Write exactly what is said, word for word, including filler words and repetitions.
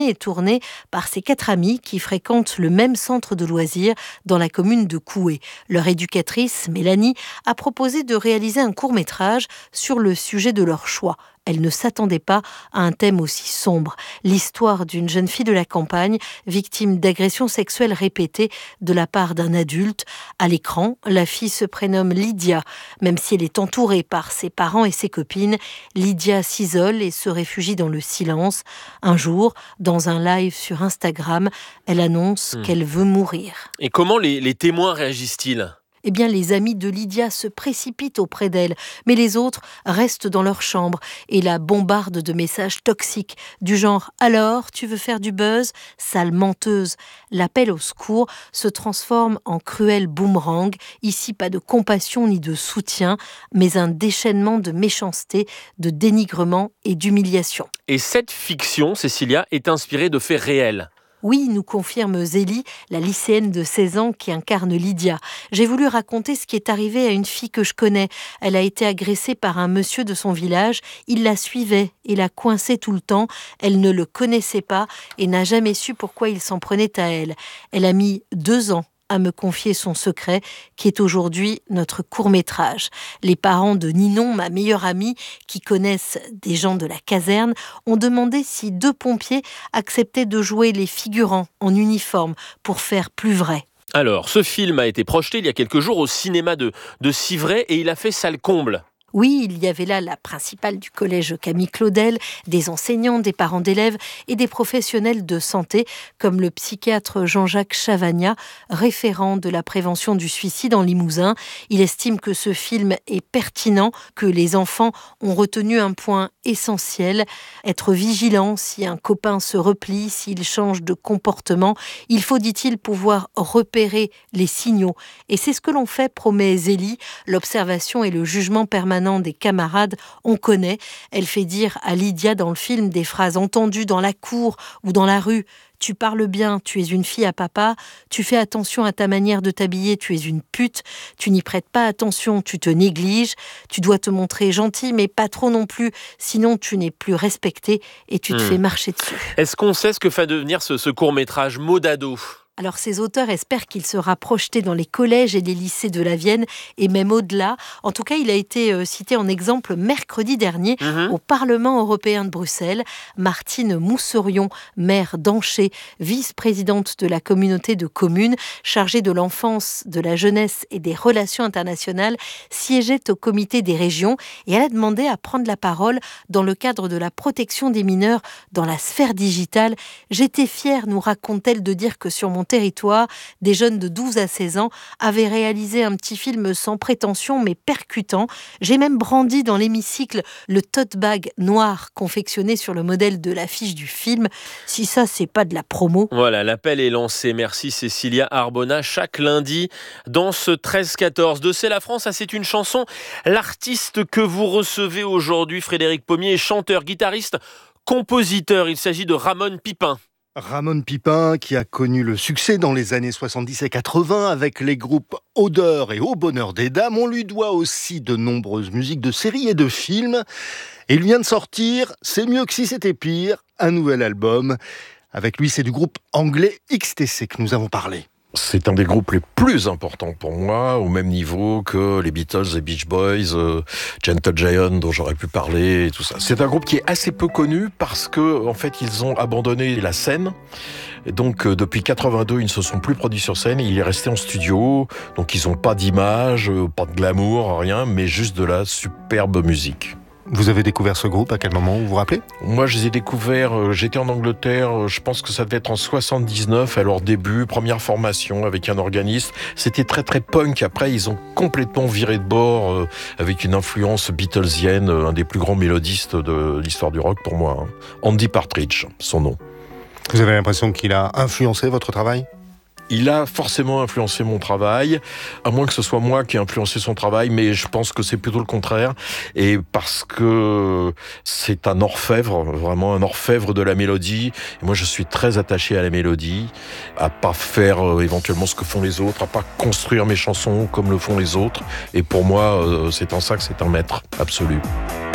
est tourné par ses quatre amis qui fréquentent le même centre de loisirs dans la commune de Coué. Leur éducatrice, Mélanie, a proposé de réaliser un court-métrage sur le sujet de leur choix. Elle ne s'attendait pas à un thème aussi sombre. L'histoire d'une jeune fille de la campagne, victime d'agressions sexuelles répétées de la part d'un adulte. À l'écran, la fille se prénomme Lydia. Même si elle est entourée par ses parents et ses copines, Lydia s'isole et se réfugie dans le silence. Un jour, dans un live sur Instagram, elle annonce mmh. qu'elle veut mourir. Et comment les, les témoins réagissent-ils ? Eh bien, les amis de Lydia se précipitent auprès d'elle, mais les autres restent dans leur chambre et la bombardent de messages toxiques, du genre « Alors, tu veux faire du buzz ? Sale menteuse !» L'appel au secours se transforme en cruel boomerang. Ici, pas de compassion ni de soutien, mais un déchaînement de méchanceté, de dénigrement et d'humiliation. Et cette fiction, Cécilia, est inspirée de faits réels. Oui, nous confirme Zélie, la lycéenne de seize ans qui incarne Lydia. J'ai voulu raconter ce qui est arrivé à une fille que je connais. Elle a été agressée par un monsieur de son village. Il la suivait et la coinçait tout le temps. Elle ne le connaissait pas et n'a jamais su pourquoi il s'en prenait à elle. Elle a mis deux ans à me confier son secret, qui est aujourd'hui notre court-métrage. Les parents de Ninon, ma meilleure amie, qui connaissent des gens de la caserne, ont demandé si deux pompiers acceptaient de jouer les figurants en uniforme pour faire plus vrai. Alors, ce film a été projeté il y a quelques jours au cinéma de, de Civray et il a fait salle comble. Oui, il y avait là la principale du collège Camille Claudel, des enseignants, des parents d'élèves et des professionnels de santé, comme le psychiatre Jean-Jacques Chavagna, référent de la prévention du suicide en Limousin. Il estime que ce film est pertinent, que les enfants ont retenu un point essentiel, être vigilant si un copain se replie, s'il change de comportement. Il faut, dit-il, pouvoir repérer les signaux. Et c'est ce que l'on fait, promet Zélie, l'observation et le jugement permanent des camarades, on connaît. Elle fait dire à Lydia dans le film des phrases entendues dans la cour ou dans la rue. Tu parles bien, tu es une fille à papa. Tu fais attention à ta manière de t'habiller, tu es une pute. Tu n'y prêtes pas attention, tu te négliges. Tu dois te montrer gentil, mais pas trop non plus. Sinon, tu n'es plus respecté et tu te mmh. fais marcher dessus. Est-ce qu'on sait ce que va devenir ce, ce court-métrage Mots d'ado ? Alors, ces auteurs espèrent qu'il sera projeté dans les collèges et les lycées de la Vienne et même au-delà. En tout cas, il a été euh, cité en exemple mercredi dernier mmh. au Parlement européen de Bruxelles. Martine Mousserion, maire d'Anché, vice-présidente de la communauté de communes, chargée de l'enfance, de la jeunesse et des relations internationales, siégeait au comité des régions et elle a demandé à prendre la parole dans le cadre de la protection des mineurs dans la sphère digitale. J'étais fière, nous raconte-t-elle, de dire que sur mon territoire, des jeunes de douze à seize ans avaient réalisé un petit film sans prétention mais percutant. J'ai même brandi dans l'hémicycle le tote bag noir confectionné sur le modèle de l'affiche du film. Si ça, c'est pas de la promo. Voilà, l'appel est lancé. Merci Cécilia Arbona. Chaque lundi, dans ce treize quatorze de C'est la France, ça c'est une chanson. L'artiste que vous recevez aujourd'hui, Frédéric Pommier, est chanteur, guitariste, compositeur. Il s'agit de Ramon Pipin. Ramon Pipin, qui a connu le succès dans les années soixante-dix et quatre-vingts avec les groupes Odeur et Au Bonheur des Dames. On lui doit aussi de nombreuses musiques de séries et de films. Et il vient de sortir C'est mieux que si c'était pire, un nouvel album. Avec lui, c'est du groupe anglais X T C que nous avons parlé. C'est un des groupes les plus importants pour moi, au même niveau que les Beatles, les Beach Boys, euh, Gentle Giant dont j'aurais pu parler et tout ça. C'est un groupe qui est assez peu connu parce que, en fait, ils ont abandonné la scène. Et donc, euh, depuis quatre-vingt-deux, ils ne se sont plus produits sur scène. Il est resté en studio. Donc, ils n'ont pas d'image, euh, pas de glamour, rien, mais juste de la superbe musique. Vous avez découvert ce groupe à quel moment, vous vous rappelez ? Moi, je les ai découverts, euh, j'étais en Angleterre, euh, je pense que ça devait être en soixante-dix-neuf, à leur début, première formation avec un organiste. C'était très très punk. Après, ils ont complètement viré de bord euh, avec une influence beatlesienne, euh, un des plus grands mélodistes de l'histoire du rock pour moi. Hein. Andy Partridge, son nom. Vous avez l'impression qu'il a influencé votre travail ? Il a forcément influencé mon travail, à moins que ce soit moi qui ai influencé son travail, mais je pense que c'est plutôt le contraire. Et parce que c'est un orfèvre, vraiment un orfèvre de la mélodie. Et moi, je suis très attaché à la mélodie, à pas faire euh, éventuellement ce que font les autres, à pas construire mes chansons comme le font les autres. Et pour moi, euh, c'est en ça que c'est un maître absolu.